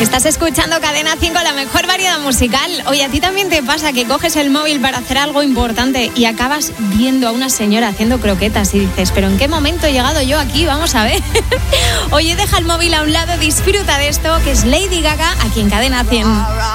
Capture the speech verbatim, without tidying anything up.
Estás escuchando Cadena cinco, la mejor variedad musical. Oye, ¿a ti también te pasa que coges el móvil para hacer algo importante y acabas viendo a una señora haciendo croquetas y dices, ¿pero en qué momento he llegado yo aquí? Vamos a ver. Oye, deja el móvil a un lado, disfruta de esto, que es Lady Gaga, aquí en Cadena cien.